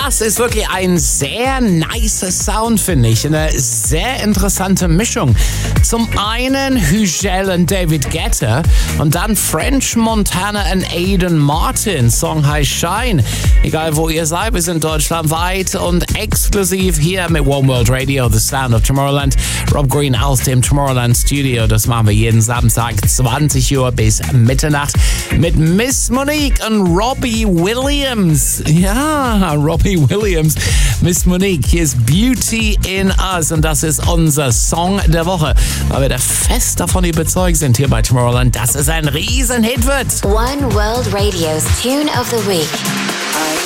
Das ist wirklich ein sehr nicer Sound, finde ich. Eine sehr interessante Mischung. Zum einen Hügel und David Guetta und dann French Montana und Aiden Martin. Song heißt Shine. Egal wo ihr seid, wir sind deutschlandweit und exklusiv hier mit One World Radio, The Sound of Tomorrowland. Rob Green aus dem Tomorrowland Studio. Das machen wir jeden Samstag 20 Uhr bis Mitternacht mit Miss Monique und Robbie Williams. Ja, Robbie Williams. Miss Monique, hier ist Beauty in Us und das ist unser Song der Woche, weil wir da fest davon überzeugt sind hier bei Tomorrowland, dass es ein Riesenhit wird. One World Radio's Tune of the Week.